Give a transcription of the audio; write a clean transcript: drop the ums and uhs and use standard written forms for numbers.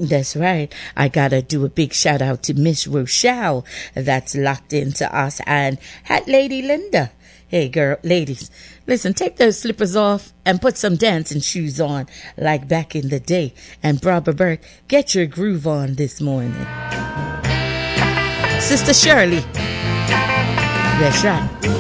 That's right. I gotta do a big shout out to Miss Rochelle that's locked into us, and Hat Lady Linda. Hey girl, ladies, listen, take those slippers off and put some dancing shoes on like back in the day. And Barbara Burke, get your groove on this morning. Sister Shirley. That's right.